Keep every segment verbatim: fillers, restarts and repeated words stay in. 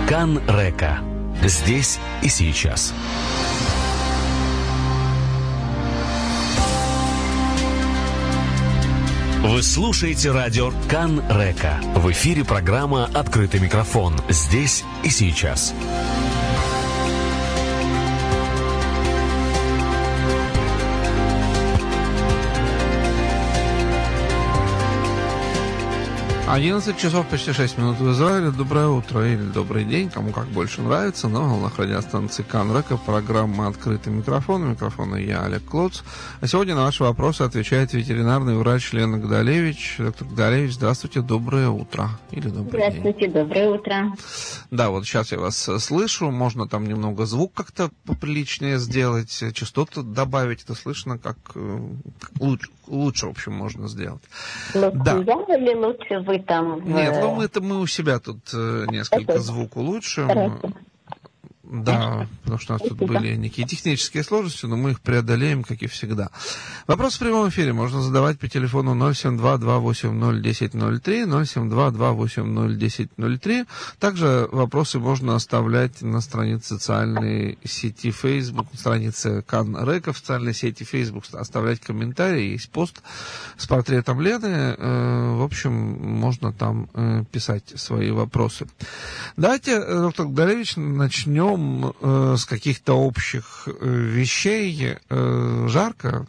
Кан-Река. Здесь и сейчас. Вы слушаете радио Кан-Река. В эфире программа «Открытый микрофон». Здесь и сейчас. одиннадцать часов почти шесть минут в Израиле. Доброе утро или добрый день, кому как больше нравится. На волнах радиостанции Кан-Река программа «Открытый микрофон». Микрофон я, Олег Клоц. А сегодня на ваши вопросы отвечает ветеринарный врач Лена Гдалевич. Доктор Гдалевич, здравствуйте, доброе утро. Или добрый здравствуйте, день. Доброе утро. Да, вот сейчас я вас слышу. Можно там немного звук как-то поприличнее сделать, частоту добавить. Это слышно, как, как лучше, лучше, в общем, можно сделать. Лучше да. я или лучше вы? Там, Нет, ну мы-то мы у себя тут э, несколько это... звук улучшим. Хорошо. Да, потому что у нас тут были некие технические сложности, но мы их преодолеем, как и всегда. Вопрос в прямом эфире можно задавать по телефону ноль семь два два восемь ноль один ноль ноль три, ноль семь два два восемь ноль один ноль три. Также вопросы можно оставлять на странице социальной сети Facebook, на странице Кан-Река в социальной сети Facebook, оставлять комментарии, есть пост с портретом Лены. В общем, можно там писать свои вопросы. Давайте, доктор Гдалевич, начнем с каких-то общих вещей. Жарко.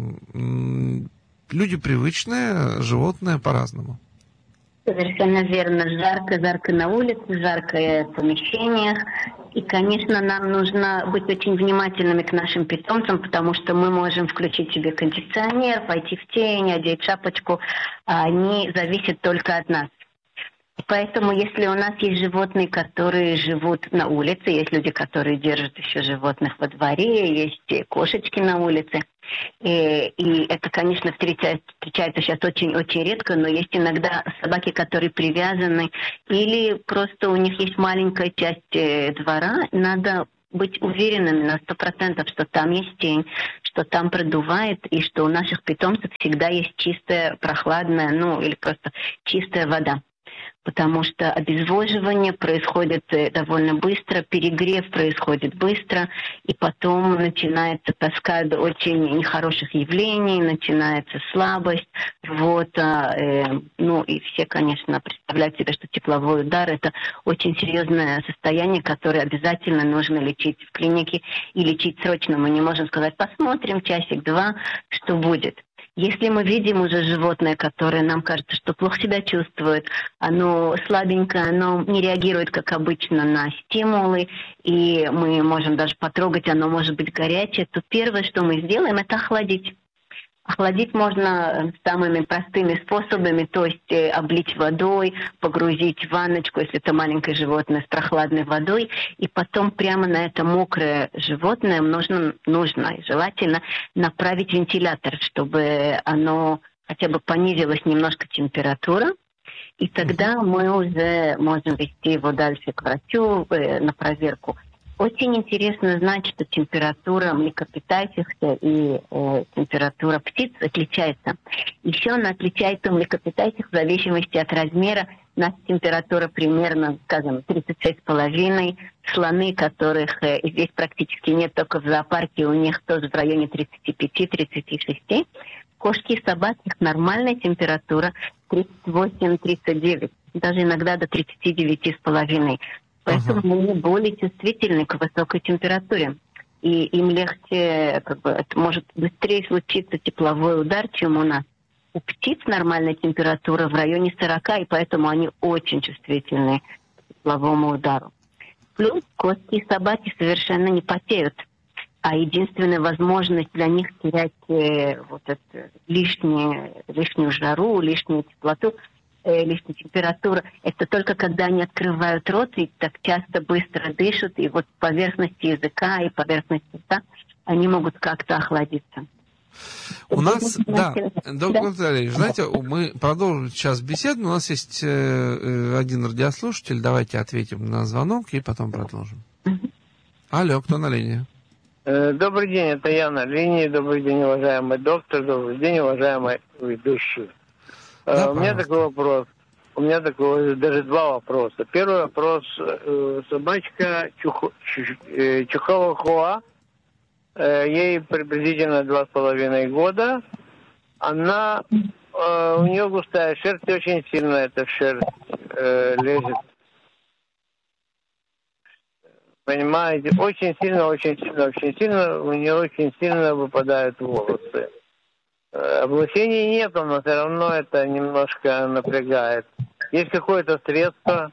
Люди привычные, животные по-разному. Совершенно верно. Жарко, жарко на улице, жарко в помещениях. И, конечно, нам нужно быть очень внимательными к нашим питомцам, потому что мы можем включить себе кондиционер, пойти в тень, одеть шапочку, а они зависят только от нас. Поэтому, если у нас есть животные, которые живут на улице, есть люди, которые держат еще животных во дворе, есть кошечки на улице, и, и это, конечно, встречается, встречается сейчас очень-очень редко, но есть иногда собаки, которые привязаны, или просто у них есть маленькая часть двора, надо быть уверенными на сто процентов, что там есть тень, что там продувает, и что у наших питомцев всегда есть чистая, прохладная, ну, или просто чистая вода. Потому что обезвоживание происходит довольно быстро, перегрев происходит быстро, и потом начинается каскад очень нехороших явлений, начинается слабость, рвота, э, ну и все, конечно, представляют себе, что тепловой удар – это очень серьезное состояние, которое обязательно нужно лечить в клинике и лечить срочно. Мы не можем сказать, посмотрим часик-два, что будет. Если мы видим уже животное, которое нам кажется, что плохо себя чувствует, оно слабенькое, оно не реагирует, как обычно, на стимулы, и мы можем даже потрогать, оно может быть горячее, то первое, что мы сделаем, это охладить. Охладить можно самыми простыми способами, то есть э, облить водой, погрузить в ванночку, если это маленькое животное, с прохладной водой, и потом прямо на это мокрое животное нужно, нужно и желательно направить вентилятор, чтобы оно хотя бы понизилась немножко температура, и тогда мы уже можем вести его дальше к врачу э, на проверку. Очень интересно знать, что температура млекопитающихся и э, температура птиц отличается. Еще она отличается у млекопитающих в зависимости от размера. У нас температура примерно, скажем, тридцать шесть с половиной. Слоны, которых э, здесь практически нет, только в зоопарке, у них тоже в районе тридцать пять - тридцать шесть. Кошки и собаки, их нормальная температура тридцать восемь - тридцать девять, даже иногда до тридцать девять с половиной. Поэтому uh-huh. они более чувствительны к высокой температуре. И им легче, как бы, это может быстрее случиться тепловой удар, чем у нас. У птиц нормальная температура в районе сорок, и поэтому они очень чувствительны к тепловому удару. Плюс кошки и собаки совершенно не потеют. А единственная возможность для них терять э, вот эту лишнюю, лишнюю жару, лишнюю теплоту, лишняя температура, это только когда они открывают рот и так часто быстро дышат, и вот поверхности языка и поверхность рта, они могут как-то охладиться. У нас, да, доктор Гдалевич, знаете, мы продолжим сейчас беседу, у нас есть э, один радиослушатель, давайте ответим на звонок и потом продолжим. Алло, кто на линии? Добрый день, это я на линии, добрый день, уважаемый доктор, добрый день, уважаемый ведущий. Да, У меня такой вопрос. У меня такой даже два вопроса. Первый вопрос. Собачка Чух... Чихуахуа, ей приблизительно два с половиной года. Она, у нее густая шерсть, очень сильно эта шерсть лезет. Понимаете, очень сильно, очень сильно, очень сильно, у нее очень сильно выпадают волосы. Облысений нету, но все равно это немножко напрягает. Есть какое-то средство?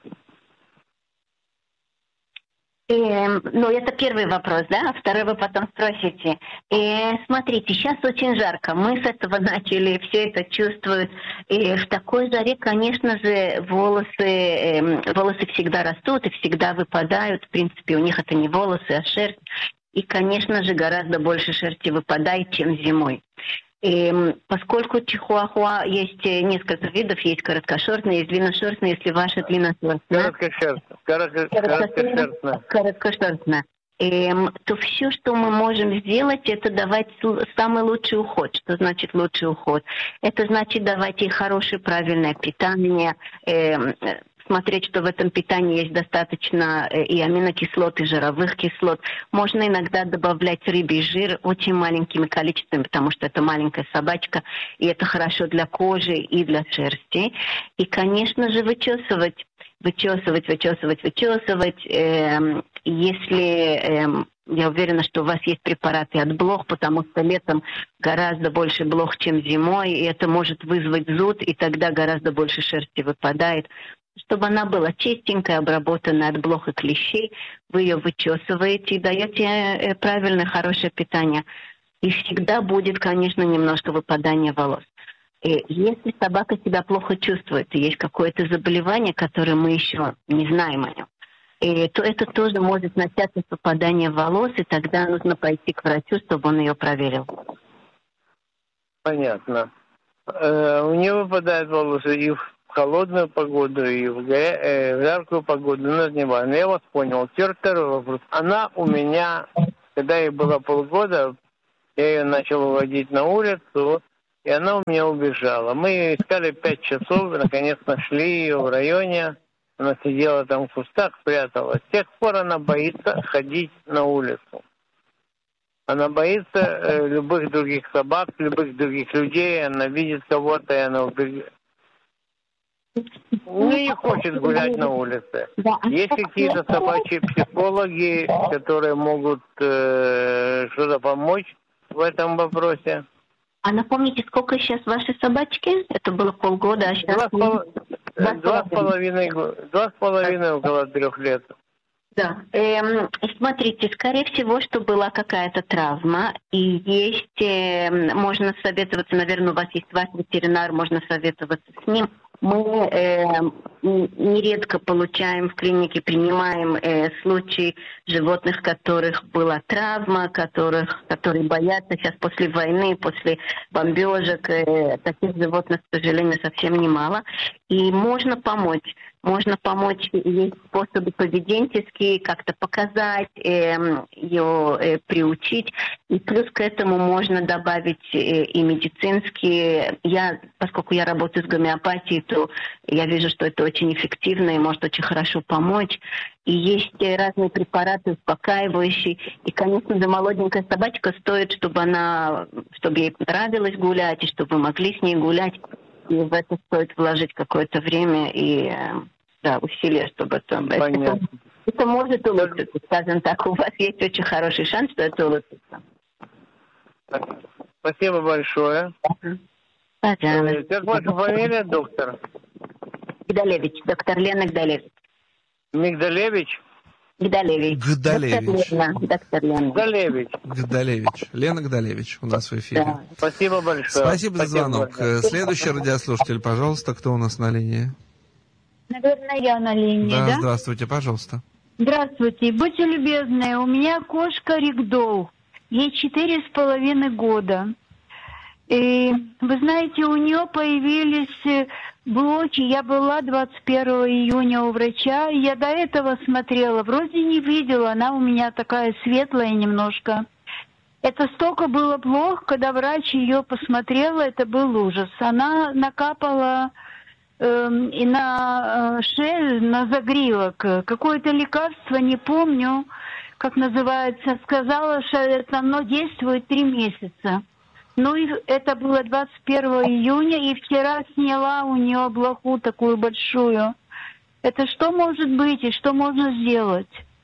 Э, ну, это первый вопрос, да? А второй вы потом спросите. Э, смотрите, сейчас очень жарко. Мы с этого начали, все это чувствуют. И в такой жаре, конечно же, волосы, э, волосы всегда растут и всегда выпадают. В принципе, у них это не волосы, а шерсть. И, конечно же, гораздо больше шерсти выпадает, чем зимой. И поскольку чихуахуа есть несколько видов, есть короткошерстные, есть длинношерстные, если ваша длинношерстная... Короткошерстная. Короткошерстная. Короткошерстная. Эм, то все, что мы можем сделать, это давать самый лучший уход. Что значит лучший уход? Это значит давать ей хорошее, правильное питание, эм, смотреть, что в этом питании есть достаточно и аминокислот, и жировых кислот. Можно иногда добавлять рыбий жир очень маленькими количествами, потому что это маленькая собачка, и это хорошо для кожи и для шерсти. И, конечно же, вычесывать, вычесывать, вычесывать, вычесывать. Эм, если... Эм, я уверена, что у вас есть препараты от блох, потому что летом гораздо больше блох, чем зимой, и это может вызвать зуд, и тогда гораздо больше шерсти выпадает. Чтобы она была чистенькая, обработанная от блох и клещей, вы ее вычесываете и даете правильное, хорошее питание. И всегда будет, конечно, немножко выпадания волос. И если собака себя плохо чувствует, и есть какое-то заболевание, которое мы еще не знаем о нем, и то это тоже может начаться с выпадания волос, и тогда нужно пойти к врачу, чтобы он ее проверил. Понятно. Э, у нее выпадают волосы и в холодную погоду, и в, горя... э, в жаркую погоду, но это не важно. Я вас понял. Теперь второй вопрос. Она у меня, когда ей было полгода, я ее начал выводить на улицу, и она у меня убежала. Мы ее искали пять часов, наконец нашли ее в районе. Она сидела там в кустах, спряталась. С тех пор она боится ходить на улицу. Она боится э, любых других собак, любых других людей. Она видит кого-то, и она убегает. Ну, не хочет гулять на улице. Есть какие-то собачьи психологи, которые могут э, что-то помочь в этом вопросе? А напомните, сколько сейчас вашей собачки? Это было полгода, а сейчас... Два, пол... два с половиной, два с половиной около трех лет. Да. Эм, смотрите, скорее всего, что была какая-то травма, и есть, э, можно советоваться, наверное, у вас есть ваш ветеринар, можно советоваться с ним. Мы э, нередко получаем в клинике, принимаем э, случаи животных, у которых была травма, которых, которые боятся сейчас после войны, после бомбежек. Э, таких животных, к сожалению, совсем немало. И можно помочь. Можно помочь, есть способы поведенческие, как-то показать, э, ее э, приучить. И плюс к этому можно добавить э, и медицинские. Я, поскольку я работаю с гомеопатией, то я вижу, что это очень эффективно и может очень хорошо помочь. И есть разные препараты успокаивающие. И, конечно же, молоденькая собачка стоит, чтобы она, чтобы ей нравилось гулять, и чтобы вы могли с ней гулять. И в это стоит вложить какое-то время и да, усилия, чтобы это... Понятно. Это, это может улучшиться, скажем так. У вас есть очень хороший шанс, что это улучшится. Спасибо большое. Пожалуйста. Как ваша фамилия, доктор? Гдалевич, доктор Лена Гдалевич. Мигдалевич? Гдалевич. Гдалевич. Доктор Лена. Доктор Лена. Гдалевич. Гдалевич. Лена Гдалевич у нас в эфире. Да. Спасибо большое. Спасибо за звонок. большое. Следующий радиослушатель, пожалуйста, кто у нас на линии? Наверное, я на линии, Да, да? здравствуйте, пожалуйста. Здравствуйте. Будьте любезны, у меня кошка Ригдол. Ей четыре с половиной года. И, вы знаете, у нее появились блоки. Я была двадцать первого июня у врача. И я до этого смотрела. Вроде не видела. Она у меня такая светлая немножко. Это столько было плохо, когда врач ее посмотрела. Это был ужас. Она накапала э, и на э, шею, на загривок. Какое-то лекарство, не помню, как называется, сказала, что это оно действует три месяца. Ну и это было двадцать первого июня, и вчера сняла у нее блоху такую большую. Это что может быть и что можно сделать?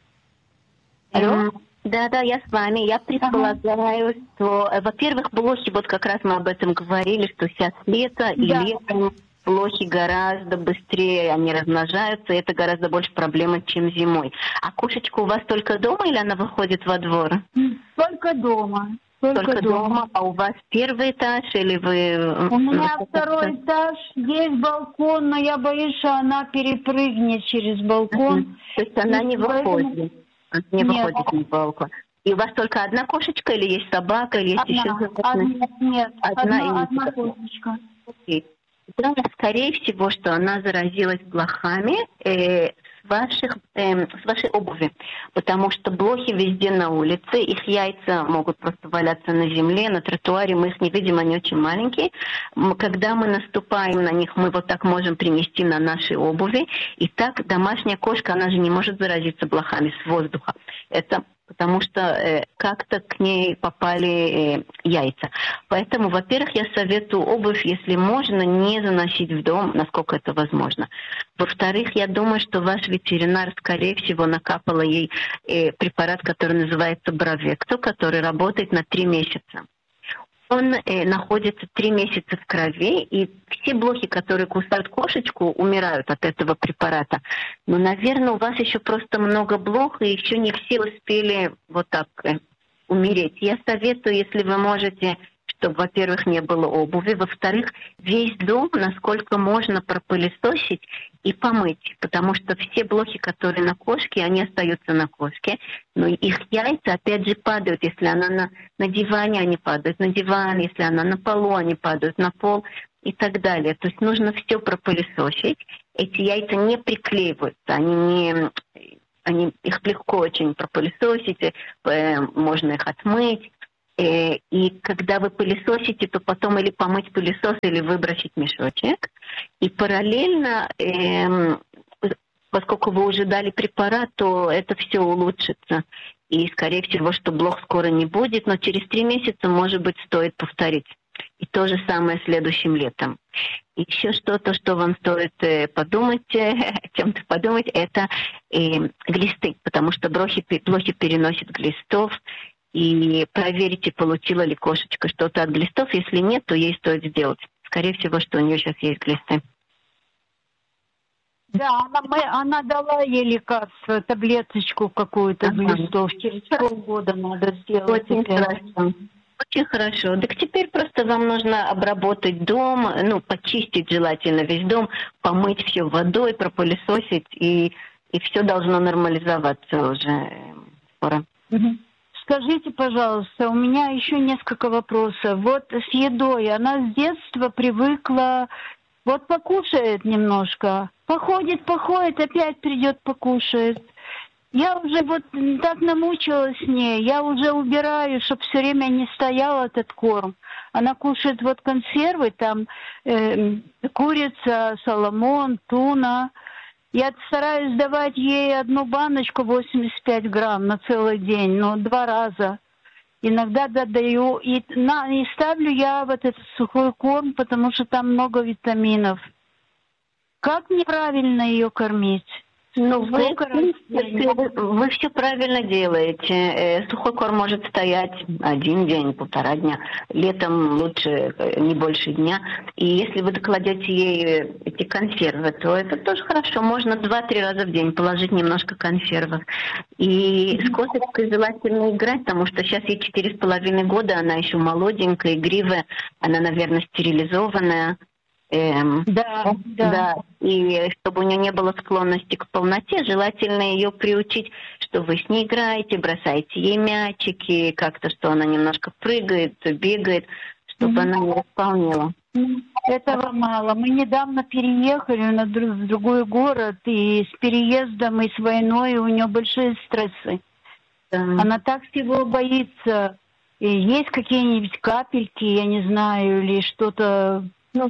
Алло? Да, да, я с вами. Я предполагаю, ага. что, во-первых, блохи, вот как раз мы об этом говорили, что сейчас лето, да. И летом блохи гораздо быстрее, они размножаются, и это гораздо больше проблема, чем зимой. А кошечка у вас только дома или она выходит во двор? Только дома. Только, только дома. дома. А у вас первый этаж или вы... У меня второй этаж, есть балкон, но я боюсь, что она перепрыгнет через балкон. Uh-huh. То есть она не выходит? Не нет. выходит на балкон. И у вас только одна кошечка или есть собака, или есть одна. еще животные? Нет, нет, одна, одна, одна кошечка. Okay. Да, скорее всего, что она заразилась блохами э, с, ваших, э, с вашей обуви, потому что блохи везде на улице, их яйца могут просто валяться на земле, на тротуаре, мы их не видим, они очень маленькие. Когда мы наступаем на них, мы вот так можем принести на нашей обуви, и так домашняя кошка, она же не может заразиться блохами с воздуха. Это потому что э, как-то к ней попали э, яйца. Поэтому, во-первых, я советую обувь, если можно, не заносить в дом, насколько это возможно. Во-вторых, я думаю, что ваш ветеринар, скорее всего, накапала ей э, препарат, который называется Бравекто, который работает на три месяца. Он э, находится три месяца в крови, и все блохи, которые кусают кошечку, умирают от этого препарата. Но, наверное, у вас еще просто много блох, и еще не все успели вот так э, умереть. Я советую, если вы можете, чтобы, во-первых, не было обуви, во-вторых, весь дом, насколько можно, пропылесосить и помыть, потому что все блохи, которые на кошке, они остаются на кошке, но их яйца, опять же, падают, если она на, на диване, они падают на диван, если она на полу, они падают на пол и так далее. То есть нужно все пропылесосить. Эти яйца не приклеиваются, они не... Они, их легко очень пропылесосить, можно их отмыть. И когда вы пылесосите, то потом или помыть пылесос, или выбросить мешочек. И параллельно, эм, поскольку вы уже дали препарат, то это все улучшится. И, скорее всего, что блох скоро не будет, но через три месяца, может быть, стоит повторить. И то же самое следующим летом. И еще что-то, что вам стоит э, подумать, э, чем-то подумать, это э, глисты, потому что блохи, блохи переносят глистов. И проверите, получила ли кошечка что-то от глистов. Если нет, то ей стоит сделать. Скорее всего, что у нее сейчас есть глисты. Да, она, мы, она дала ей лекарство, таблеточку какую-то ага. глистов. Через полгода надо сделать. Очень хорошо. Очень хорошо. Так теперь просто вам нужно обработать дом, ну, почистить желательно весь дом, помыть все водой, пропылесосить, и, и все должно нормализоваться уже скоро. Угу. Скажите, пожалуйста, у меня еще несколько вопросов. Вот с едой. Она с детства привыкла, вот покушает немножко, походит, походит, опять придет, покушает. Я уже вот так намучилась с ней, я уже убираю, чтобы все время не стоял этот корм. Она кушает вот консервы, там э, курица, соломон, туна. Я стараюсь давать ей одну баночку восемьдесят пять грамм на целый день, но два раза. Иногда додаю. И, на, и ставлю я вот этот сухой корм, потому что там много витаминов. Как неправильно ее кормить? Ну, вы, вы, вы все правильно делаете. Сухой корм может стоять один день, полтора дня. Летом лучше не больше дня. И если вы докладете ей эти консервы, то это тоже хорошо. Можно два-три раза в день положить немножко консервов. И с кошечкой желательно играть, потому что сейчас ей четыре с половиной года, она еще молоденькая, игривая, она, наверное, стерилизованная. Эм, да, да. да. И чтобы у нее не было склонности к полноте, желательно ее приучить, что вы с ней играете, бросаете ей мячики, как-то, что она немножко прыгает, бегает, чтобы mm-hmm. она не исполнила. Этого мало. Мы недавно переехали на друг, в другой город, и с переездом, и с войной у нее большие стрессы. Да. Она так всего боится. И есть какие-нибудь капельки, я не знаю, или что-то... Ну,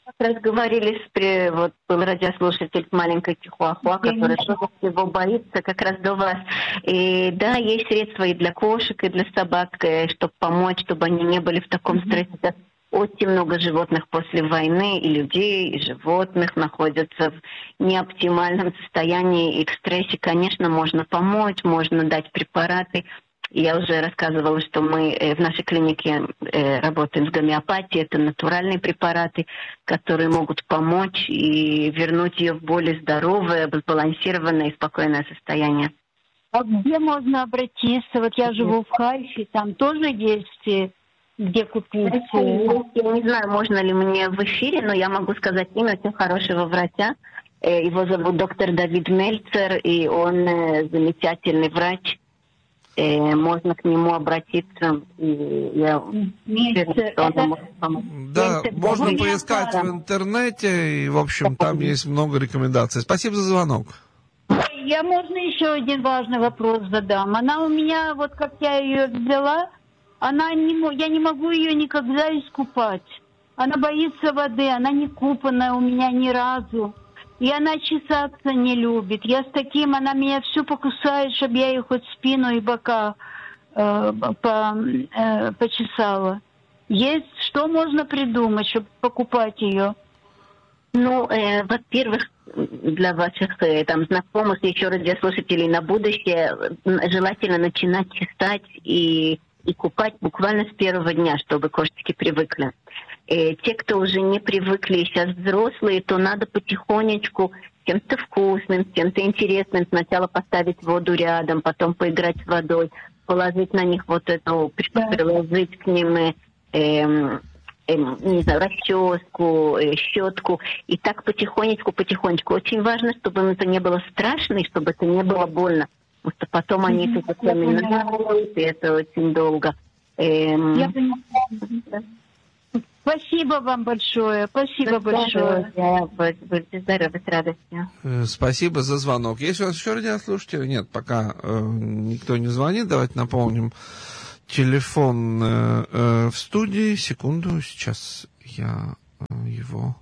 Как раз говорили, с, вот был радиослушатель маленькой чихуахуа, который тоже всего боится, как раз до вас. И да, есть средства и для кошек, и для собак, чтобы помочь, чтобы они не были в таком стрессе. Очень много животных после войны, и людей, и животных находятся в неоптимальном состоянии и в стрессе. Конечно, можно помочь, можно дать препараты. Я уже рассказывала, что мы в нашей клинике работаем с гомеопатией. Это натуральные препараты, которые могут помочь и вернуть ее в более здоровое, сбалансированное и спокойное состояние. А где можно обратиться? Вот я живу в Хайфе, там тоже есть где купить? Я не знаю, можно ли мне в эфире, но я могу сказать имя очень хорошего врача. Его зовут доктор Давид Мельцер, и он замечательный врач. Можно к нему обратиться. И я Мельцер, что это... может помочь. Да, Мельцер, можно да. поискать в интернете, и, в общем, там есть много рекомендаций. Спасибо за звонок. Я, можно еще один важный вопрос задам? Она у меня, вот как я ее взяла, она не, я не могу ее никогда искупать. Она боится воды, она не купанная у меня ни разу. И она чесаться не любит. Я с таким, она меня все покусает, чтобы я ей хоть спину и бока э, по, э, почесала. Есть, что можно придумать, чтобы покупать ее? Ну, э, во-первых, для ваших э, там знакомых, еще радиослушателей на будущее, желательно начинать чесать и, и купать буквально с первого дня, чтобы кошечки привыкли. Э, те, кто уже не привыкли, сейчас взрослые, то надо потихонечку чем-то вкусным, чем-то интересным сначала поставить воду рядом, потом поиграть с водой, положить на них вот эту, приложить к ним э, э, не знаю, расческу, щетку. И так потихонечку, потихонечку. Очень важно, чтобы им это не было страшно и чтобы это не было больно. Потому что потом они mm-hmm. это запоминают, и это очень долго. Эм... Я понимаю. Спасибо вам большое. Спасибо большое. Будьте здоровы, с радостью. Спасибо за звонок. Есть у вас еще радиослушатели? Нет, пока э, никто не звонит. Давайте напомним. Телефон э, э, в студии. Секунду, сейчас я э, его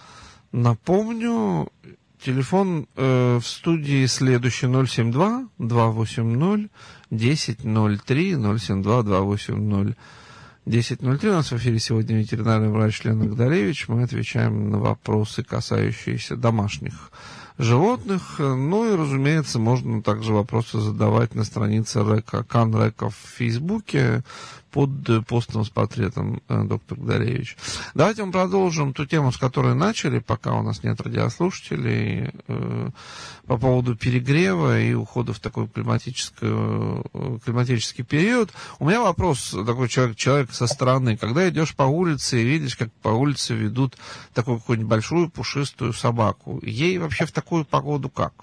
напомню. Телефон э, в студии следующий: ноль семь два два восемь ноль десять ноль три, ноль семь два два восемь ноль десять ноль три. У нас в эфире сегодня ветеринарный врач Лена Гдаревич. Мы отвечаем на вопросы, касающиеся домашних животных. Ну и, разумеется, можно также вопросы задавать на странице Река, Кан Река в Фейсбуке под постом с портретом э, доктора Гдаревич. Давайте мы продолжим ту тему, с которой начали, пока у нас нет радиослушателей, э, по поводу перегрева и ухода в такой климатический, э, климатический период. У меня вопрос, такой человек, человек со стороны. Когда идешь по улице и видишь, как по улице ведут такую какую-нибудь большую пушистую собаку, ей вообще в такую погоду как?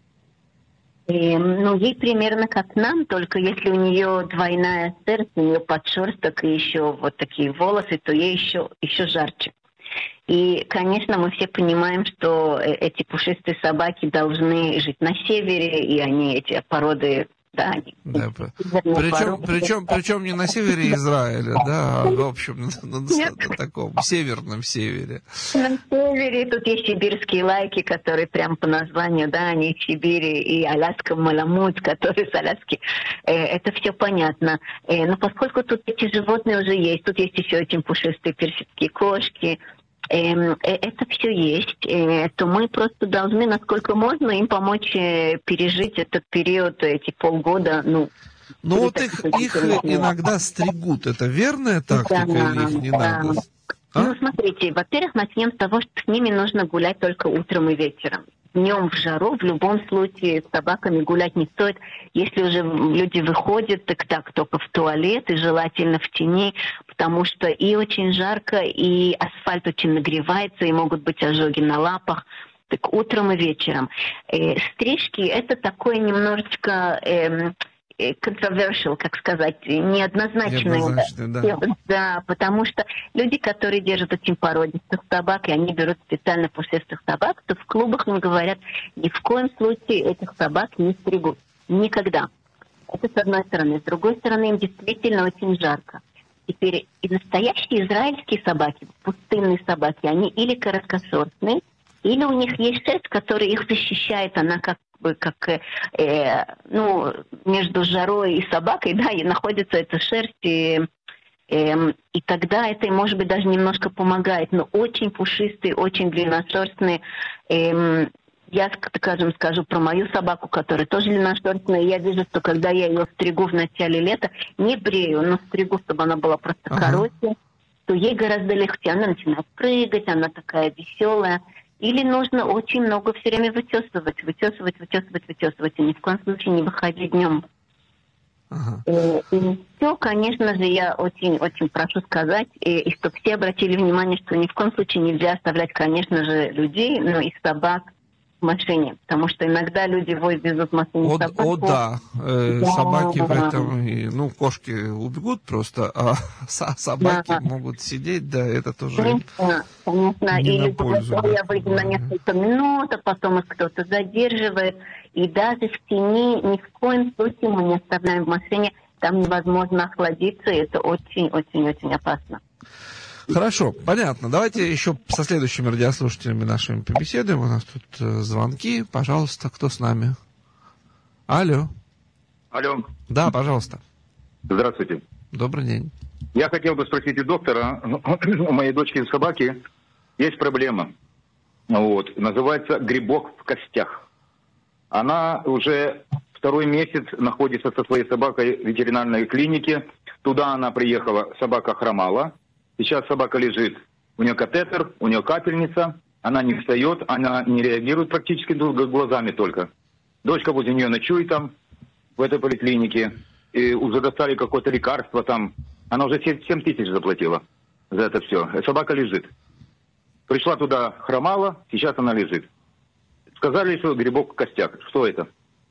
И, ну, ей примерно как нам, только если у нее двойная шерсть, у нее подшерсток и еще вот такие волосы, то ей еще, еще жарче. И, конечно, мы все понимаем, что эти пушистые собаки должны жить на севере, и они, эти породы, да, они... Да, причем, причем, причем не на севере Израиля, да, а, в общем, на, на, на таком северном севере. На севере тут есть сибирские лайки, которые прям по названию, да, они в Сибири, и Аляска Маламут, который с Аляски. Э, это все понятно. Э, но поскольку тут эти животные уже есть, тут есть еще очень пушистые персидские кошки, это все есть, то мы просто должны, насколько можно, им помочь пережить этот период, эти полгода. Ну, ну вот их, их иногда стригут. Это верная тактика, да, или их не да. надо? А? Ну, смотрите, во-первых, начнем с того, что с ними нужно гулять только утром и вечером. Днем в жару в любом случае с собаками гулять не стоит. Если уже люди выходят, так так, только в туалет и желательно в тени, потому что и очень жарко, и асфальт очень нагревается, и могут быть ожоги на лапах. Так утром и вечером. Э, стрижки — это такое немножечко... Э, controversial, как сказать, неоднозначные. Неоднозначные, да. Да, потому что люди, которые держат очень породистых собак, и они берут специально пушистых собак, то в клубах им говорят, ни в коем случае этих собак не стригут. Никогда. Это с одной стороны. С другой стороны, им действительно очень жарко. Теперь и настоящие израильские собаки, пустынные собаки, они или короткошерстные, или у них есть шерсть, которая их защищает, она как бы как, э, ну, между жарой и собакой, да, и находится эта шерсть, и, э, и тогда это, может быть, даже немножко помогает, но очень пушистые, очень длинношерстные. Э, я, скажем, скажу про мою собаку, которая тоже длинношерстная, я вижу, что когда я ее стригу в начале лета, не брею, но стригу, чтобы она была просто uh-huh. короткая, то ей гораздо легче, она начинает прыгать, она такая веселая. Или нужно очень много все время вычесывать, вычесывать, вычесывать, вычесывать, и ни в коем случае не выходить днем. Ага. И, и все, конечно же, я очень-очень прошу сказать, и, и чтобы все обратили внимание, что ни в коем случае нельзя оставлять, конечно же, людей, но и собак в машине, потому что иногда люди везут в машине о, собаку. О, да, э, да собаки да. в этом, и, ну, кошки убегут просто, а собаки да. могут сидеть, да, это тоже конечно, конечно. не Или на пользу. Я выйду на несколько минут, а потом их кто-то задерживает, и даже в тени ни в коем случае мы не оставляем в машине, там невозможно охладиться, и это очень-очень-очень опасно. Хорошо, понятно. Давайте еще со следующими радиослушателями нашими побеседуем. У нас тут э, звонки. Пожалуйста, кто с нами? Алло. Алло. Да, пожалуйста. Здравствуйте. Добрый день. Я хотел бы спросить у доктора. У моей дочки собаки есть проблема. Вот. Называется грибок в костях. Она уже второй месяц находится со своей собакой в ветеринарной клинике. Туда она приехала, собака хромала. Сейчас собака лежит, у нее катетер, у нее капельница, она не встает, она не реагирует практически глазами только. Дочка возле нее ночует там, в этой поликлинике, и уже достали какое-то лекарство там. Она уже семь тысяч заплатила за это все. Собака лежит. Пришла туда, хромала, сейчас она лежит. Сказали, что грибок в костях. Что это?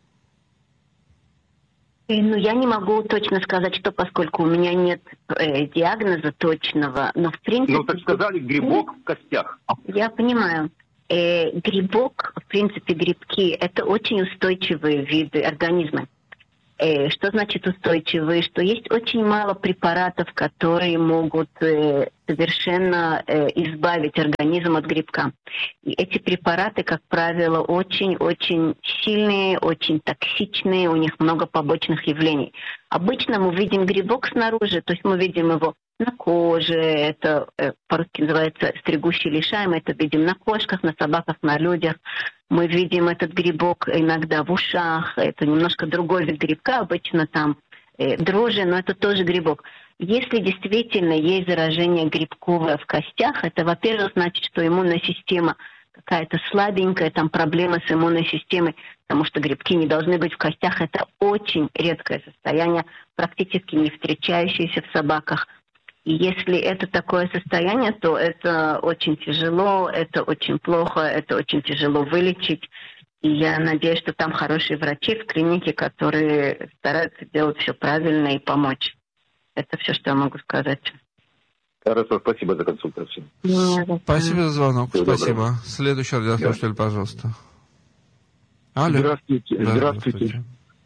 Ну, я не могу точно сказать, что, поскольку у меня нет э, диагноза точного, но в принципе... Ну, так сказали, грибок в костях. Я понимаю. Э, грибок, в принципе, грибки, это очень устойчивые виды организма. Э, что значит устойчивые? Что есть очень мало препаратов, которые могут э, совершенно э, избавить организм от грибка. И эти препараты, как правило, очень-очень сильные, очень токсичные, у них много побочных явлений. Обычно мы видим грибок снаружи, то есть мы видим его на коже, это э, по-русски называется стригущий лишай, мы это видим на кошках, на собаках, на людях. Мы видим этот грибок иногда в ушах, это немножко другой вид грибка, обычно там э, дрожжи, но это тоже грибок. Если действительно есть заражение грибковое в костях, это, во-первых, значит, что иммунная система какая-то слабенькая, там проблемы с иммунной системой, потому что грибки не должны быть в костях. Это очень редкое состояние, практически не встречающееся в собаках. И если это такое состояние, то это очень тяжело, это очень плохо, это очень тяжело вылечить. И я надеюсь, что там хорошие врачи в клинике, которые стараются делать все правильно и помочь. Это все, что я могу сказать. Хорошо, спасибо за консультацию. Нет, спасибо за звонок. Всего спасибо. доброго. Следующий радиослушатель, да. Пожалуйста. Алло. Здравствуйте. Да, здравствуйте. здравствуйте.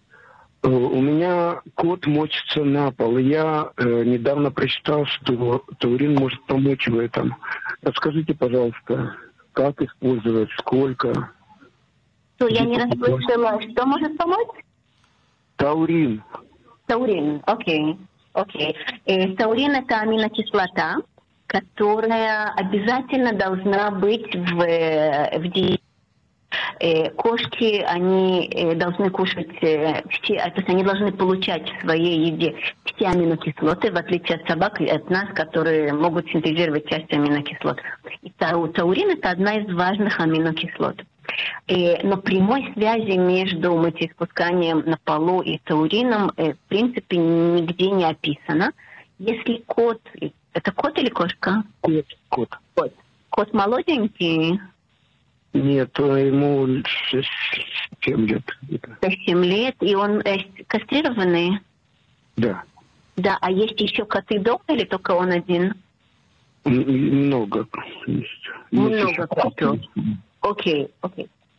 У меня кот мочится на пол. Я э, недавно прочитал, что таурин может помочь в этом. Расскажите, пожалуйста, как использовать, сколько? Что, я не расслышала. Что может помочь? Таурин. Таурин, окей. окей. Э, таурин – это аминокислота, которая обязательно должна быть в, в диете. Э, кошки, они э, должны кушать э, все, то есть они должны получать в своей еде все аминокислоты, в отличие от собак и от нас, которые могут синтезировать часть аминокислот. И тау, таурин – это одна из важных аминокислот. Э, но прямой связи между мочеиспусканием на полу и таурином, э, в принципе, нигде не описано. Если кот… Это кот или кошка? Кот. Кот. Кот, кот молоденький? Нет, ему шесть-семь лет. шесть-семь лет, и он э, кастрированный? Да. Да, а есть еще коты дома или только он один? Много есть. Много котов. Окей, окей.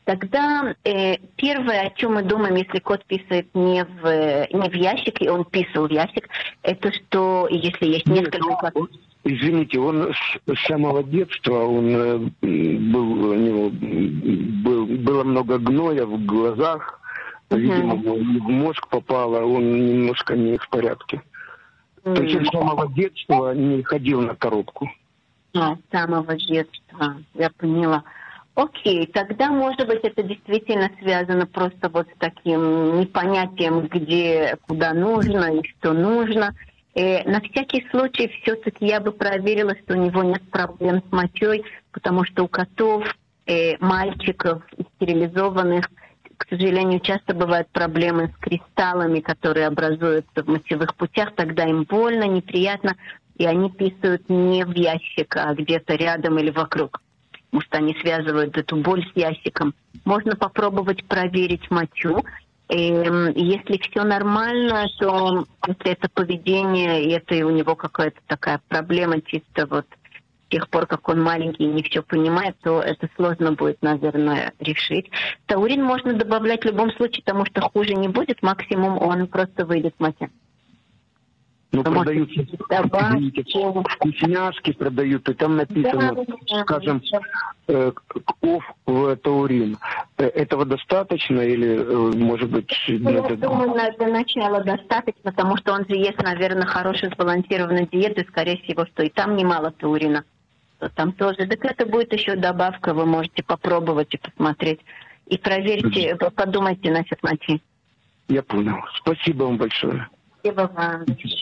тогда э, первое, о чем мы думаем, если кот писает не в, не в ящик, и он писал в ящик, это что, если есть несколько котов... Извините, он с самого детства, он э, был, у него был, было много гноя в глазах, uh-huh. видимо, в мозг попало, он немножко не в порядке. Uh-huh. То есть он с самого детства не ходил на коробку. А, с самого детства, я поняла. Окей, тогда, может быть, это действительно связано просто вот с таким непонятием, где, куда нужно и что нужно. Э, на всякий случай, все-таки я бы проверила, что у него нет проблем с мочой, потому что у котов, э, мальчиков и стерилизованных, к сожалению, часто бывают проблемы с кристаллами, которые образуются в мочевых путях, тогда им больно, неприятно, и они писают не в ящик, а где-то рядом или вокруг. Потому что они связывают эту боль с ящиком. Можно попробовать проверить мочу. Если все нормально, то если это поведение, и это и у него какая-то такая проблема чисто вот с тех пор, как он маленький и не все понимает, то это сложно будет, наверное, решить. Таурин можно добавлять в любом случае, потому что хуже не будет, максимум он просто выйдет в моче. Ну, продают вкусняшки, продают, и там написано, да, скажем, э, ов в таурин. Этого достаточно или, может быть... Ну, я это... думаю, для начала достаточно, потому что он же ест, наверное, хорошую сбалансированную диету, и, скорее всего, что и там немало таурина. Там тоже. Так это будет еще добавка, вы можете попробовать и посмотреть. И проверьте, mm-hmm. подумайте насчет мочи. Я понял. Спасибо вам большое. Спасибо вам.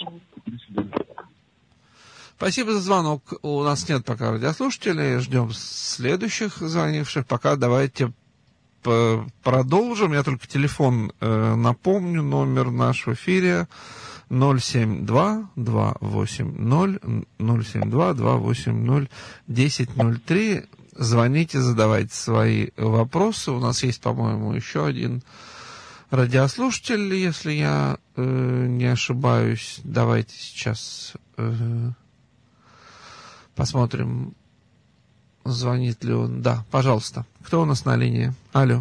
Спасибо за звонок. У нас нет пока радиослушателей. Ждем следующих звонивших. Пока давайте продолжим. Я только телефон э, напомню. Номер наш в эфире ноль семь два два восемь ноль ноль семь два два восемь ноль десять ноль три. Звоните, задавайте свои вопросы. У нас есть, по-моему, еще один радиослушатель, если я э, не ошибаюсь. Давайте сейчас э, посмотрим, звонит ли он. Да, пожалуйста. Кто у нас на линии? Алло.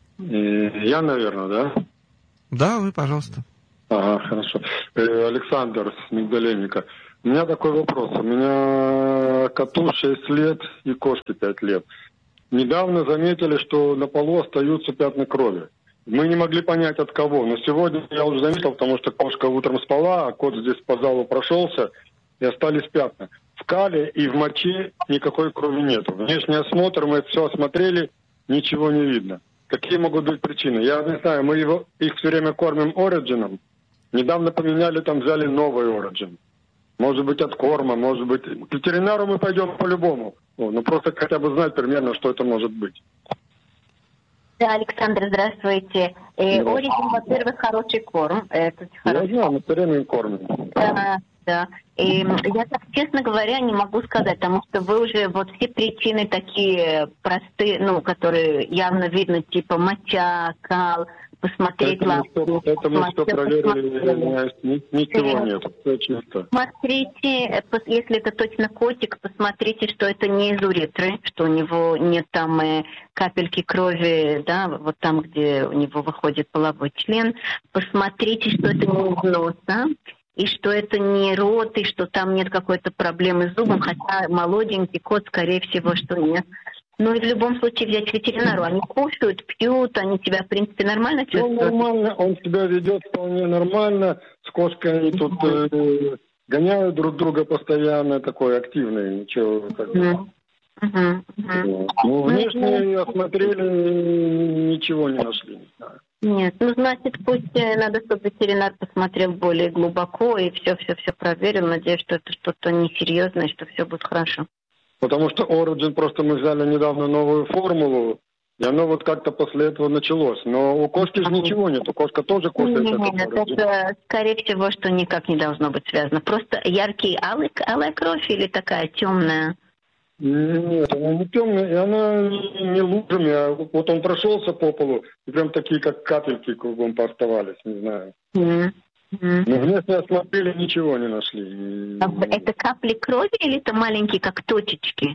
Я, наверное, да? Да, вы, пожалуйста. Ага, хорошо. Александр с Мигдалевника. У меня такой вопрос. У меня коту шесть лет и кошке пять лет. Недавно заметили, что на полу остаются пятна крови. Мы не могли понять, от кого. Но сегодня я уже заметил, потому что кошка утром спала, а кот здесь по залу прошелся, и остались пятна. В кале и в моче никакой крови нету. Внешний осмотр, мы это все осмотрели, ничего не видно. Какие могут быть причины? Я не знаю, мы его, их все время кормим Ориджином. Недавно поменяли, там взяли новый Ориджин. Может быть, от корма, может быть... К ветеринару мы пойдем по-любому. О, ну, просто хотя бы знать примерно, что это может быть. Да, Александр, здравствуйте. Э, Ориджин, во-первых, хороший корм. Это хороший. Я знаю, мы все время кормим. Да, да. И я так, честно говоря, не могу сказать, потому что вы уже, вот все причины такие простые, ну, которые явно видно, типа моча, кал, посмотреть лапу. Это мы все проверили, ничего нет, все чисто. Смотрите, если это точно котик, посмотрите, что это не из уретры, что у него нет там э, капельки крови, да, вот там, где у него выходит половой член. Посмотрите, что это не из носа, и что это не рот, и что там нет какой-то проблемы с зубом, хотя молоденький кот, скорее всего, что нет. Ну и в любом случае взять ветеринару. Они кушают, пьют, они себя, в принципе, нормально чувствуют? Ну, нормально, он себя ведет вполне нормально. С кошкой они тут э, гоняют друг друга постоянно, такой активный. Ничего, как бы. Mm. Uh-huh, uh-huh. Ну, внешне осмотрели, ничего не нашли. Не знаю. Нет, ну, значит, пусть надо, чтобы ветеринар посмотрел более глубоко и все-все-все проверил. Надеюсь, что это что-то несерьезное, что все будет хорошо. Потому что Origin, просто мы взяли недавно новую формулу, и оно вот как-то после этого началось. Но у кошки же ничего нет, у кошка тоже кушает. Нет, нет, это, скорее всего, что никак не должно быть связано. Просто яркий алый, алая кровь или такая темная? Нет, она не темная, и она не лужами, а вот он прошелся по полу, и прям такие, как капельки кругом пооставались, не знаю. Mm. Mm. Но внешне осмотрели, ничего не нашли. А это капли крови или это маленькие, как точечки?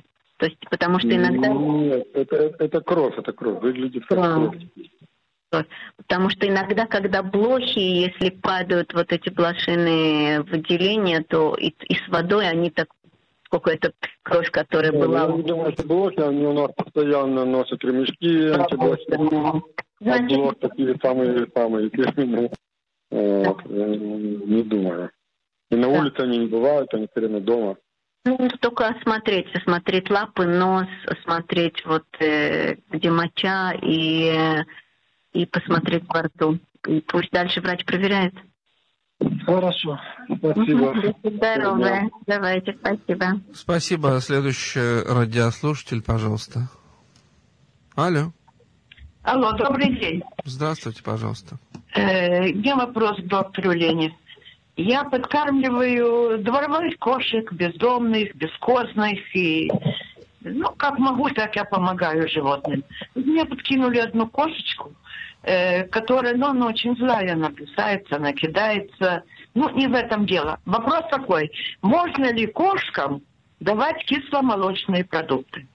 То есть, потому что иногда... Нет, это, это кровь, это кровь, выглядит как кровь. Потому что иногда, когда блохи, если падают вот эти блошиные выделения, то и, и с водой они так, сколько это кровь, которая да, была... Я не думаю, что блохи, они у нас постоянно носят ремешки, антиблохи. А блох такие самые-самые фирменные. Вот. Не думаю. И на да. улице они не бывают, они все время дома. Ну, только осмотреть, осмотреть лапы, нос, осмотреть вот э, где моча и... и посмотреть во рту. И пусть дальше врач проверяет. Хорошо. Спасибо. Здоровая. Давайте, спасибо. Спасибо. Следующий радиослушатель, пожалуйста. Алло. Алло, добрый день. Здравствуйте, пожалуйста. Э, у меня вопрос к доктору Лене. Я подкармливаю дворовых кошек, бездомных, бескозных и... Ну, как могу, так я помогаю животным. Мне подкинули одну кошечку, э, которая, ну, она очень злая, она писается, она кидается. Ну, не в этом дело. Вопрос такой, можно ли кошкам давать кисломолочные продукты?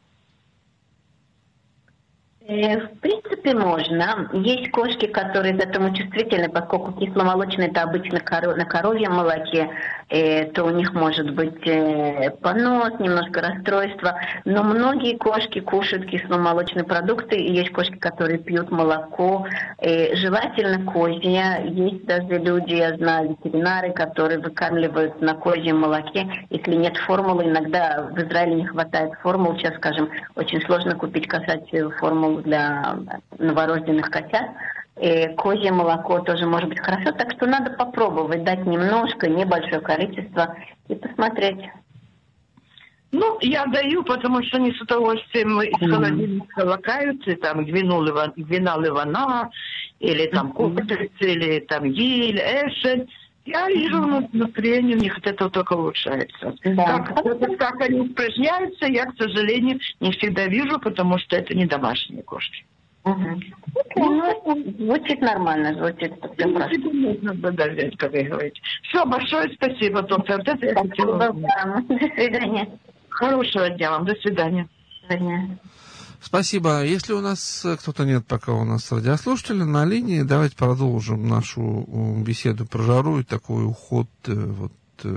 В принципе, можно. Есть кошки, которые к этому чувствительны, поскольку кисломолочные это обычно коров... на коровьем молоке, э, то у них может быть э, понос, немножко расстройство. Но многие кошки кушают кисломолочные продукты, и есть кошки, которые пьют молоко. Э, желательно козье. Есть даже люди, я знаю, ветеринары, которые выкармливают на козьем молоке. Если нет формулы, иногда в Израиле не хватает формул. Сейчас, скажем, очень сложно купить кошачью формулу для новорожденных котят. И козье молоко тоже может быть хорошо, так что надо попробовать, дать немножко, небольшое количество и посмотреть. Ну, я даю, потому что они с удовольствием из холодильника лакаются, там гвинал Ивана, или там куприцы, или там ель, эшель. Я вижу, настроение у них от этого только улучшается. Да. Как, как они упражняются, я, к сожалению, не всегда вижу, потому что это не домашние кошки. Угу. Ну, звучит нормально, звучит. Нужно додать, как вы говорите. Все, большое спасибо, доктор. Это я хотела. До свидания. Хорошего дня вам. До свидания. До свидания. Спасибо. Если у нас кто-то нет пока у нас радиослушателя на линии, давайте продолжим нашу беседу про жару и такой уход вот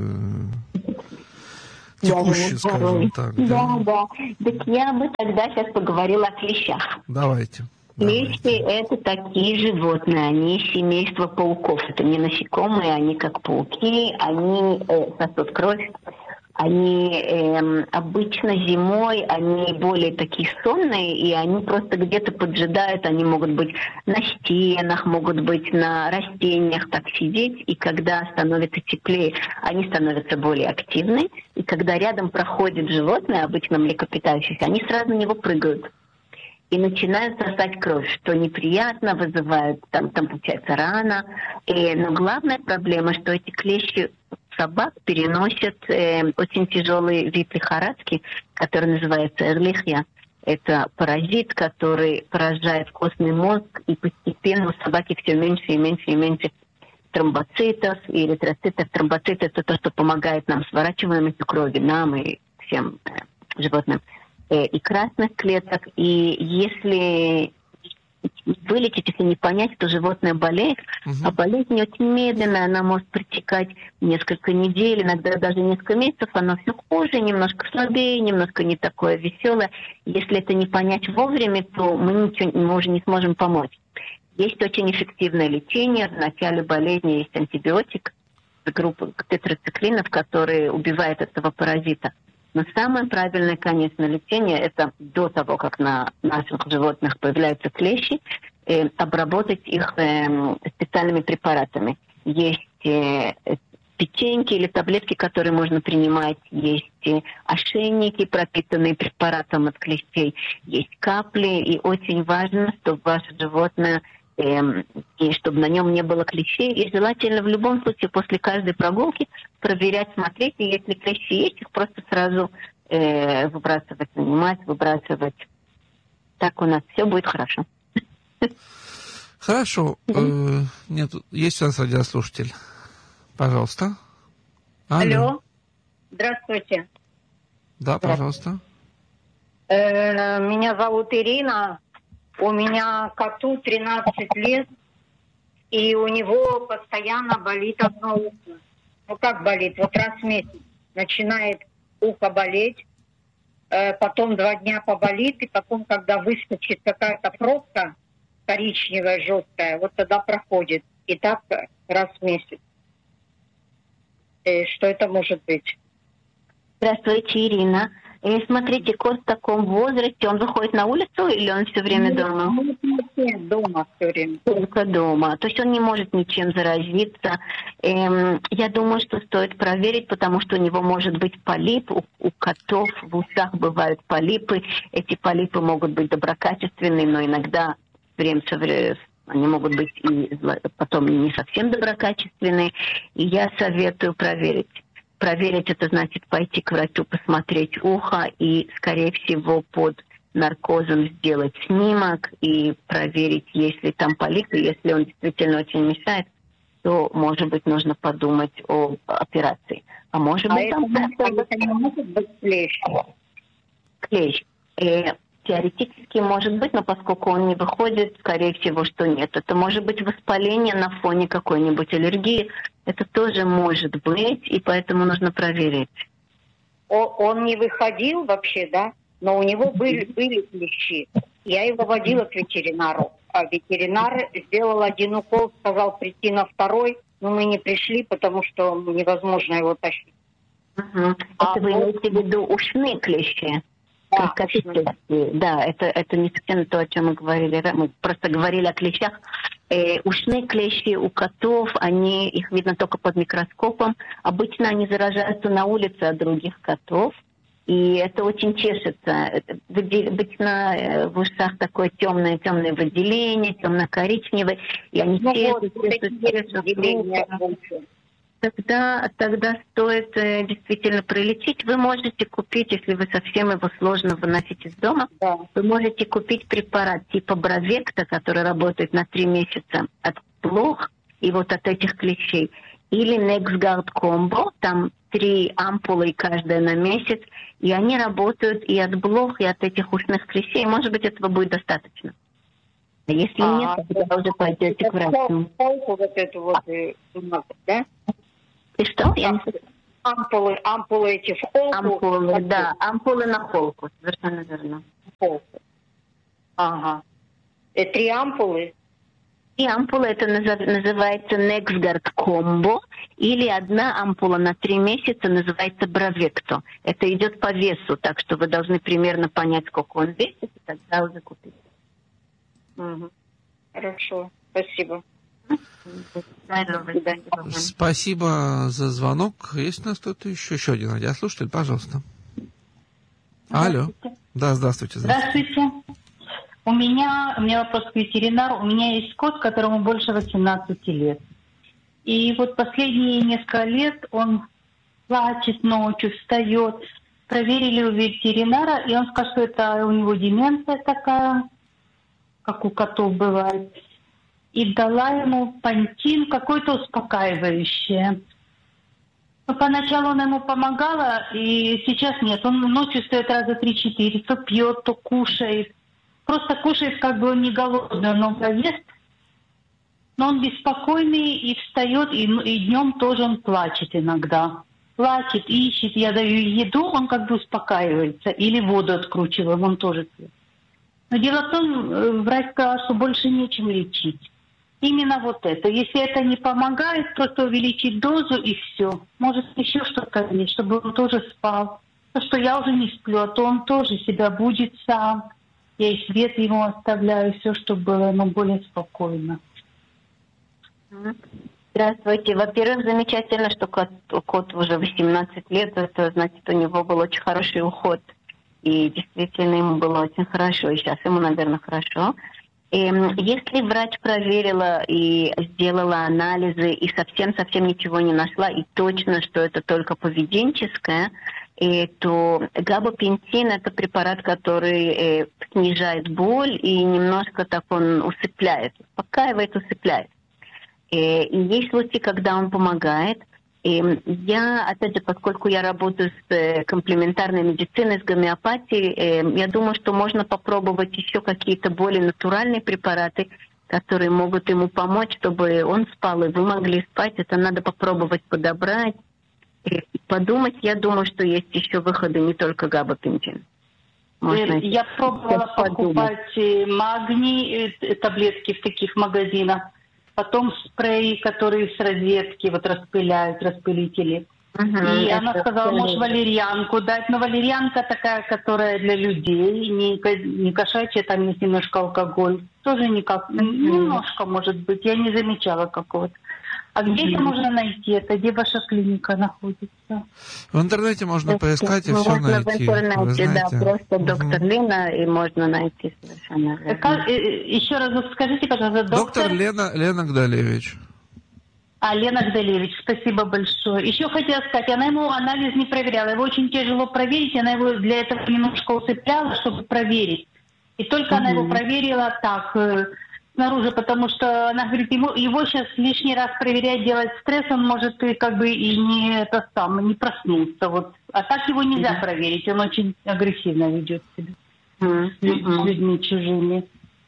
текущий, скажем так. Да, да, да. Так я бы тогда сейчас поговорила о клещах. Давайте. Клещи – это такие животные, они семейство пауков. Это не насекомые, они как пауки, они э, сосут кровь. Они э, обычно зимой, они более такие сонные, и они просто где-то поджидают, они могут быть на стенах, могут быть на растениях, так сидеть, и когда становится теплее, они становятся более активны, и когда рядом проходит животное, обычно млекопитающееся, они сразу на него прыгают и начинают сосать кровь, что неприятно, вызывает, там, там получается рана. И, но главная проблема, что эти клещи собак переносят э, очень тяжелый вид лихорадки, который называется эрлихия. Это паразит, который поражает костный мозг, и постепенно у собаки все меньше и меньше и меньше тромбоцитов и эритроцитов. Тромбоциты – это то, что помогает нам сворачиваемости крови, нам и всем э, животным, э, и красных клеток. И если вылечить, если не понять, то животное болеет, угу. а болезнь очень медленная, она может протекать несколько недель, иногда даже несколько месяцев, оно все хуже, немножко слабее, немножко не такое веселое. Если это не понять вовремя, то мы, ничего, мы уже не сможем помочь. Есть очень эффективное лечение. В начале болезни есть антибиотик, группа тетрациклинов, который убивает этого паразита. Но самое правильное, конечно, лечение – это до того, как на наших животных появляются клещи, э, обработать их э, специальными препаратами. Есть э, печеньки или таблетки, которые можно принимать, есть э, ошейники, пропитанные препаратом от клещей, есть капли, и очень важно, чтобы ваше животное, э, и чтобы на нем не было клещей, и желательно в любом случае после каждой прогулки проверять, смотреть, и если клещи есть, их просто сразу э, выбрасывать, занимать, выбрасывать. Так у нас все будет хорошо. Хорошо. Э, нет, есть у нас радиослушатель. Пожалуйста. Алло. Алло. Здравствуйте. Да, пожалуйста. Э, Меня зовут Ирина. У меня коту тринадцать лет, и у него постоянно болит одно ухо. Ну как болит? Вот раз в месяц начинает ухо болеть, э, потом два дня поболит, и потом, когда выскочит какая-то пробка коричневая, жесткая, вот тогда проходит. И так раз в месяц. Э, Что это может быть? Здравствуйте, Ирина. И смотрите, кот в таком возрасте, он выходит на улицу или он все время дома? Нет, дома все время. Только дома. То есть он не может ничем заразиться. Эм, я думаю, что стоит проверить, потому что у него может быть полип. У, у котов в усах бывают полипы. Эти полипы могут быть доброкачественные, но иногда время со временем они могут быть и потом не совсем доброкачественные. И я советую проверить. Проверить — это значит пойти к врачу, посмотреть ухо и, скорее всего, под наркозом сделать снимок и проверить, есть ли там полипы. Если он действительно очень мешает, то, может быть, нужно подумать о операции. А может А быть, это, там это, это не может быть клещ? клещ. Э, теоретически может быть, но поскольку он не выходит, скорее всего, что нет. Это может быть воспаление на фоне какой-нибудь аллергии. Это тоже может быть, и поэтому нужно проверить. О- Он не выходил вообще, да? Но у него были, были клещи. Я его водила к ветеринару. А ветеринар сделал один укол, сказал прийти на второй, но мы не пришли, потому что невозможно его тащить. Угу. А Это вы вот- имеете в виду ушные клещи? Да, Категорически. Да, это, это не совсем то, о чем мы говорили. Да? Мы просто говорили о клещах. Э, ушные клещи у котов, они, их видно только под микроскопом. Обычно они заражаются на улице от других котов. И это очень чешется. Это выде- Обычно э, в ушах такое темное, темное выделение, темно-коричневое. И они Ну чешут, вот, вот чешут, эти есть чешут выделения ухо. больше. Тогда, тогда стоит э, действительно прилечить. Вы можете купить, если вы совсем его сложно выносите из дома, Да. вы можете купить препарат типа Бравекта, который работает на три месяца от блох и вот от этих клещей. Или NexGard Combo, там три ампулы и каждая на месяц, и они работают и от блох, и от этих ушных клещей. Может быть, этого будет достаточно. А если Ага. нет, тогда уже пойдете к врачу. Полку вот эту вот, э, бумагу, да? И что? Я не Ампулы, ампулы эти в полку. Ампулы, да, ампулы на полку, совершенно верно. В полку. Ага. Э, Три ампулы. И ампула это назов- называется NexGard Combo, или одна ампула на три месяца называется Бравекто. Это идет по весу, так что вы должны примерно понять, сколько он весит, и тогда уже купить. Мгм. Хорошо. Спасибо. Спасибо за звонок. Есть у нас кто-то еще? Еще один радиослушатель, пожалуйста. Алло. Да, здравствуйте. Здравствуйте. У меня, у меня вопрос к ветеринару. У меня есть кот, которому больше восемнадцати лет. И вот последние несколько лет он плачет ночью, встает. Проверили у ветеринара, и он сказал, что это у него деменция такая, как у котов бывает. И дала ему пантин, какое-то успокаивающее. Но поначалу она ему помогала, и сейчас нет. Он ночью встает раза три-четыре, то пьет, то кушает. Просто кушает, как бы он не голодный, он много ест. Но он беспокойный и встает, и, и днем тоже он плачет иногда. Плачет, ищет, я даю еду, он как бы успокаивается. Или воду откручиваем, он тоже пьет. Но дело в том, врач сказал, что больше нечем лечить. Именно вот это. Если это не помогает, просто увеличить дозу и все. Может еще что-то есть, чтобы он тоже спал. То, что я уже не сплю, а то он тоже себя будет сам. Я и свет ему оставляю, все, чтобы было ему более спокойно. Здравствуйте. Во-первых, замечательно, что кот, кот уже восемнадцать лет. Это значит, у него был очень хороший уход. И действительно ему было очень хорошо. И сейчас ему, наверное, хорошо. И если врач проверила и сделала анализы и совсем-совсем ничего не нашла, и точно, что это только поведенческое, и, то габапентин – это препарат, который э, снижает боль и немножко так он усыпляет, успокаивает, усыпляет. И, и есть случаи, когда он помогает. И я, опять же, поскольку я работаю с комплементарной медициной, с гомеопатией, я думаю, что можно попробовать еще какие-то более натуральные препараты, которые могут ему помочь, чтобы он спал, и вы могли спать. Это надо попробовать подобрать. И подумать, я думаю, что есть еще выходы, не только габапентин. Можно я пробовала покупать магний, таблетки в таких магазинах. Потом спреи, которые с розетки вот распыляют, распылители. Uh-huh, и она сказала, может, валерьянку дать. Но валерьянка такая, которая для людей, не, не кошачья, там есть немножко алкоголь. Тоже никак, uh-huh. немножко, может быть. Я не замечала какого-то. А где uh-huh. это можно найти? Это где ваша клиника находится? В интернете можно поискать и все можно найти. В интернете, да, просто uh-huh. доктор Лена, и можно найти совершенно верно. Как, еще раз скажите, пожалуйста, доктор... Доктор Лена, Лена Гдалевич. А, Лена Гдалевич, спасибо большое. Еще хотела сказать, она ему анализ не проверяла. Его очень тяжело проверить, она его для этого немножко усыпляла, чтобы проверить. И только mm-hmm. она его проверила так, э, снаружи, потому что она говорит, ему, его сейчас лишний раз проверять, делать стресс, он может и как бы и не это сам, не проснуться. Вот. А так его нельзя mm-hmm. проверить, он очень агрессивно ведет себя mm-hmm. с людьми чужими.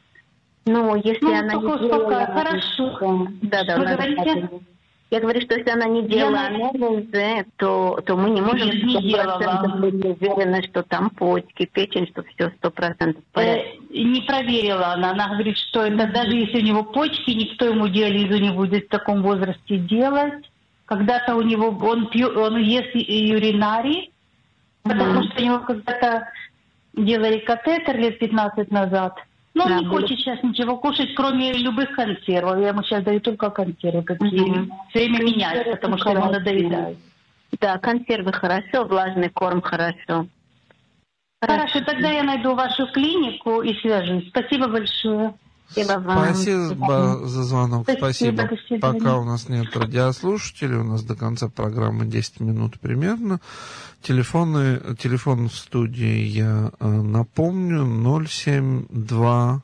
Ну, если ну, она не делала... Хорошо. Да, да, Вы говорите? Я говорю, что если она не делала Я... анализы, то, то мы не можем сто процентов быть уверены, что там почки, печень, что все сто процентов в порядке. Э, не проверила она. Она говорит, что это даже если у него почки, никто ему диализу не будет в таком возрасте делать. Когда-то у него, он, пью, он ест юринарий, потому mm-hmm. что у него когда-то делали катетер лет пятнадцать назад. Но да, он не будет. Хочет сейчас ничего кушать, кроме любых консервов. Я ему сейчас даю только консервы, какие угу. все время меняют, потому что ему надоедают. Да, консервы хорошо, влажный корм хорошо. Хорошо, хорошо, тогда я найду вашу клинику и свяжусь. Спасибо большое. Спасибо вам. Спасибо за звонок. Спасибо. Спасибо. Пока у нас нет радиослушателей, у нас до конца программы десять минут примерно. Телефоны, телефон в студии я э, напомню, ноль семь два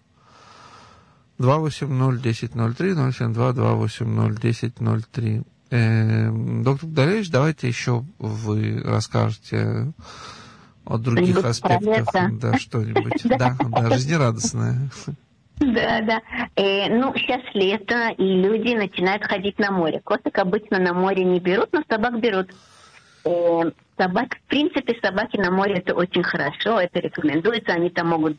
два восемь ноль десять ноль три, ноль семь два два восемь ноль десять ноль три. Э, доктор Гдалевич, давайте еще вы расскажете о других что-нибудь аспектах. Да, что-нибудь. Да, да, жизнерадостное. Да, да. Э, ну, сейчас лето, и люди начинают ходить на море. Кошек обычно на море не берут, но собак берут. Э, собак, в принципе, собаки на море это очень хорошо, это рекомендуется, они там могут